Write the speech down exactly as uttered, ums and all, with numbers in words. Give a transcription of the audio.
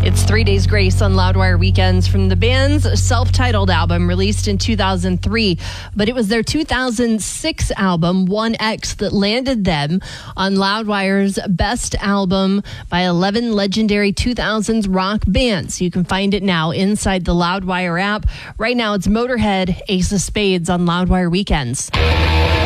It's Three Days Grace on Loudwire Weekends from the band's self-titled album released in two thousand three, but it was their two thousand six album, one X, that landed them on Loudwire's Best Album by eleven Legendary two thousands Rock Bands. You can find it now inside the Loudwire app. Right now, it's Motorhead, Ace of Spades on Loudwire Weekends.